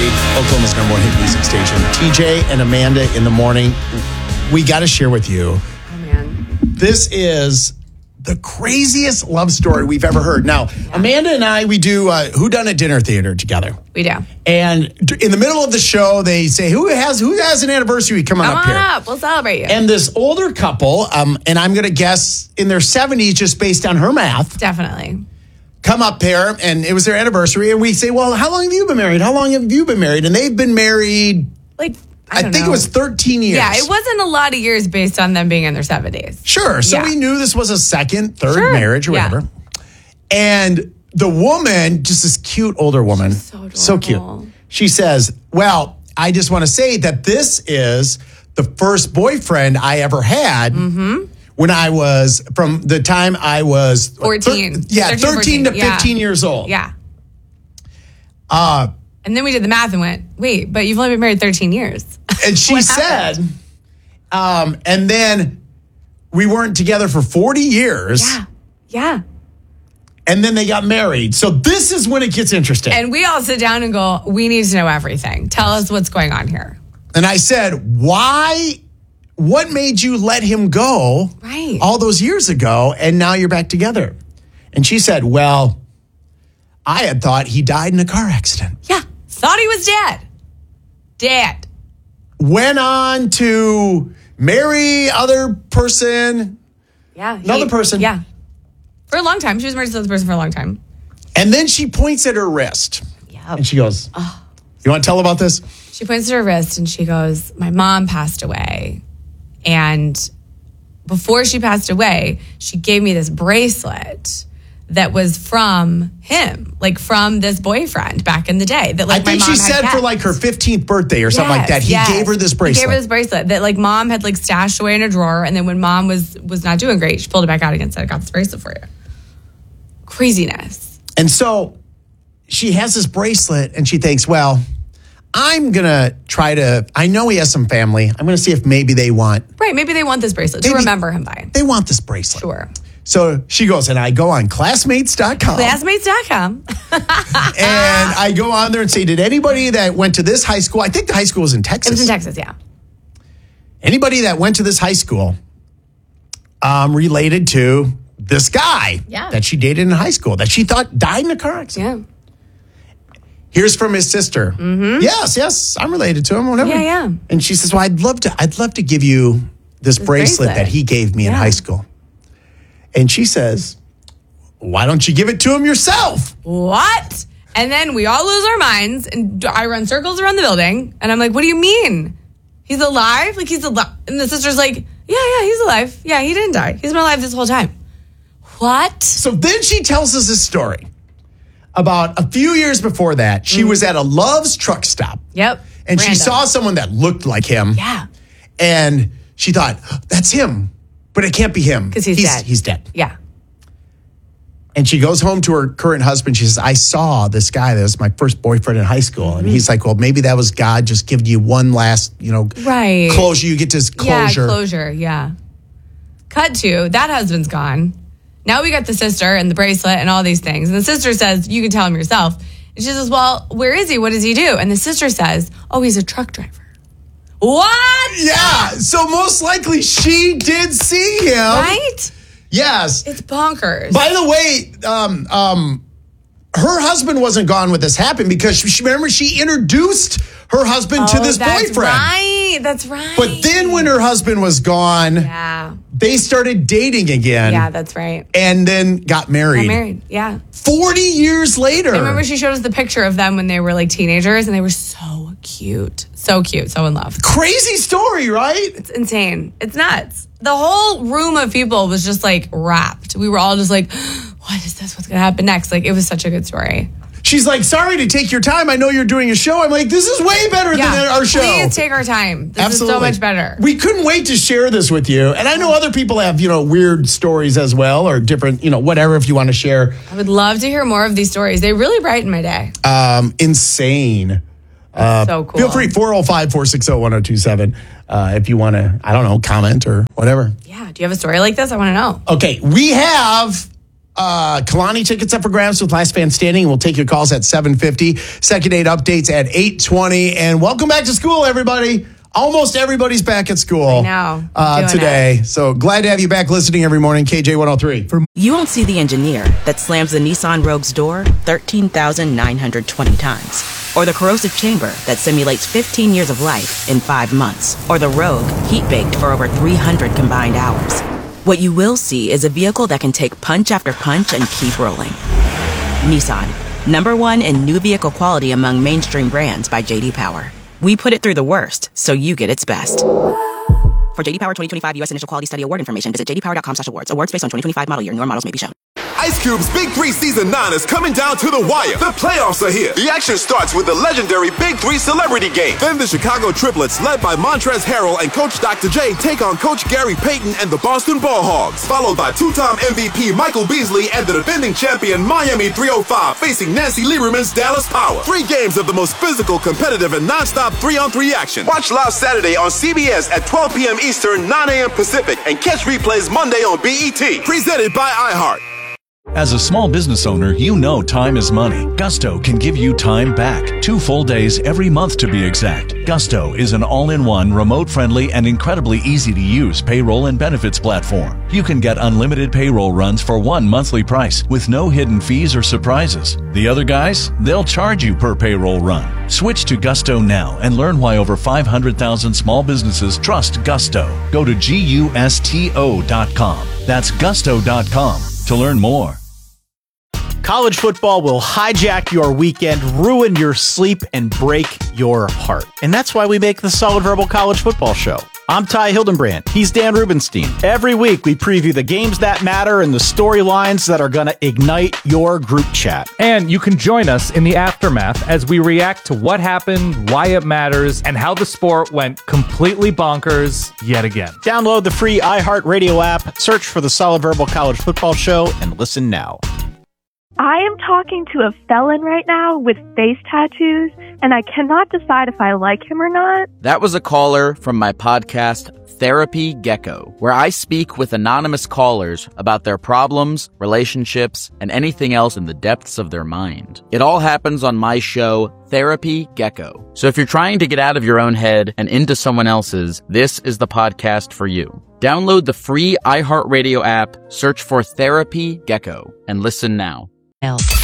Oklahoma's number one hit music station. TJ and Amanda in the morning. We got to share with you. Oh, man. This is the craziest love story we've ever heard. Now, Amanda and I, we do Whodunit Dinner Theater together. We do. And in the middle of the show, they say, who has an anniversary coming up here? Come on up. We'll celebrate you. And this older couple, and I'm going to guess in their 70s, just based on her math, Definitely. come up there, and it was their anniversary, and we say, well, how long have you been married? How long have you been married? And they've been married, Like, I think it was 13 years. Yeah, it wasn't a lot of years based on them being in their 70s. Sure. So we knew this was a second, third marriage or whatever. And the woman, just this cute older woman, so cute. She says, well, I just want to say that this is the first boyfriend I ever had when I was, from the time I was 14. 13 to 15 years old. Yeah. And then we did the math and went, wait, but you've only been married 13 years. And she said, and then we weren't together for 40 years. Yeah. Yeah. And then they got married. So this is when it gets interesting. And we all sit down and go, we need to know everything. Tell us what's going on here. And I said, what made you let him go all those years ago, and now you're back together? And she said, well, I had thought he died in a car accident. Yeah. Thought he was dead. Dead. Went on to marry other person. Yeah. Another person. Yeah. For a long time. She was married to this person for a long time. And then she points at her wrist. Yep. And she goes, you want to tell about this? She points at her wrist and she goes, my mom passed away. And before she passed away, she gave me this bracelet that was from him, like from this boyfriend back in the day. That like I think my mom she said had for like her 15th birthday or something like that. He gave her this bracelet. He gave her this bracelet that like mom had like stashed away in a drawer. And then when mom was not doing great, she pulled it back out again and said, I got this bracelet for you. Craziness. And so she has this bracelet and she thinks, well, I'm going to try to, I know he has some family. I'm going to see if maybe they want. Right. Maybe they want this bracelet to remember him by. They want this bracelet. Sure. So she goes, and I go on classmates.com. Classmates.com. And I go on there and say, did anybody that went to this high school, I think the high school was in Texas. It was in Texas, yeah. Anybody that went to this high school related to this guy that she dated in high school that she thought died in a car accident. Yeah. Here's from his sister. Mm-hmm. Yes, I'm related to him, whatever. Yeah. And she says, well, I'd love to give you this bracelet that he gave me in high school. And she says, why don't you give it to him yourself? What? And then we all lose our minds and I run circles around the building. And I'm like, what do you mean? He's alive? Like he's alive. And the sister's like, yeah, he's alive. Yeah, he didn't die. He's been alive this whole time. What? So then she tells us this story. About a few years before that, she was at a Love's truck stop. Yep. And she saw someone that looked like him. Yeah. And she thought, that's him. But it can't be him. Because he's dead. He's dead. Yeah. And she goes home to her current husband. She says, I saw this guy that was my first boyfriend in high school. And he's like, well, maybe that was God just giving you one last, closure. You get this closure. Yeah, closure. Yeah. Cut to, that husband's gone. Now we got the sister and the bracelet and all these things. And the sister says, you can tell him yourself. And she says, well, where is he? What does he do? And the sister says, oh, he's a truck driver. What? Yeah. So most likely she did see him. Right? Yes. It's bonkers. By the way, her husband wasn't gone when this happened because remember she introduced her husband to this boyfriend. That's right. But then when her husband was gone, they started dating again. Yeah, that's right. And then got married. Yeah. 40 years later. I remember she showed us the picture of them when they were like teenagers and they were so cute. So cute. So in love. Crazy story, right? It's insane. It's nuts. The whole room of people was just like wrapped. We were all just like, what is this? What's going to happen next? Like, it was such a good story. She's like, sorry to take your time. I know you're doing a show. I'm like, this is way better than our show. Please take our time. This is so much better. We couldn't wait to share this with you. And I know other people have, weird stories as well or different, whatever if you want to share. I would love to hear more of these stories. They really brighten my day. Insane. So cool. Feel free, 405-460-1027 if you want to, comment or whatever. Yeah. Do you have a story like this? I want to know. Okay. We have Kalani tickets up for grabs with Last Fan Standing. We'll take your calls at 7:50. Second date updates at 8:20. And welcome back to school, everybody. Almost everybody's back at school today. So glad to have you back listening every morning, KJ 103. You won't see the engineer that slams the Nissan Rogue's door 13,920 times. Or the corrosive chamber that simulates 15 years of life in 5 months. Or the Rogue heat-baked for over 300 combined hours. What you will see is a vehicle that can take punch after punch and keep rolling. Nissan, #1 in new vehicle quality among mainstream brands by J.D. Power. We put it through the worst, so you get its best. For J.D. Power 2025 U.S. Initial Quality Study Award information, visit jdpower.com/awards. Awards based on 2025 model year. Newer models may be shown. Ice Cube's Big 3 Season 9 is coming down to the wire. The playoffs are here. The action starts with the legendary Big 3 Celebrity Game. Then the Chicago Triplets, led by Montrezl Harrell and Coach Dr. J, take on Coach Gary Payton and the Boston Ball Hogs. Followed by two-time MVP Michael Beasley and the defending champion Miami 305 facing Nancy Lieberman's Dallas Power. 3 games of the most physical, competitive, and non-stop 3-on-3 action. Watch live Saturday on CBS at 12 p.m. Eastern, 9 a.m. Pacific, and catch replays Monday on BET. Presented by iHeart. As a small business owner, you know time is money. Gusto can give you time back. 2 full days every month to be exact. Gusto is an all-in-one, remote-friendly, and incredibly easy-to-use payroll and benefits platform. You can get unlimited payroll runs for 1 monthly price with no hidden fees or surprises. The other guys, they'll charge you per payroll run. Switch to Gusto now and learn why over 500,000 small businesses trust Gusto. Go to GUSTO.com. That's Gusto.com to learn more. College football will hijack your weekend, ruin your sleep, and break your heart. And that's why we make the Solid Verbal College Football Show. I'm Ty Hildenbrand. He's Dan Rubenstein. Every week, we preview the games that matter and the storylines that are going to ignite your group chat. And you can join us in the aftermath as we react to what happened, why it matters, and how the sport went completely bonkers yet again. Download the free iHeartRadio app, search for the Solid Verbal College Football Show, and listen now. I am talking to a felon right now with face tattoos, and I cannot decide if I like him or not. That was a caller from my podcast, Therapy Gecko, where I speak with anonymous callers about their problems, relationships, and anything else in the depths of their mind. It all happens on my show, Therapy Gecko. So if you're trying to get out of your own head and into someone else's, this is the podcast for you. Download the free iHeartRadio app, search for Therapy Gecko, and listen now.